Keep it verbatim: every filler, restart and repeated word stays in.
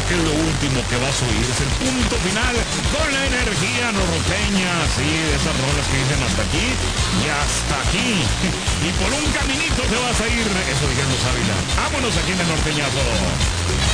que es lo último que vas a oír. Es el punto final con la energía norteña. Sí, de esas rolas que dicen hasta aquí y hasta aquí. Y por un caminito te vas a ir. Eso dijeron los Ávila. Vámonos aquí en el norteñazo.